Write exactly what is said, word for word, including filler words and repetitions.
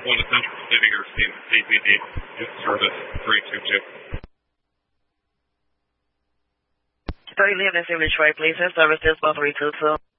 one to Central City or C B D. Service three two two. So you leave this image right, please. Service is one three two two.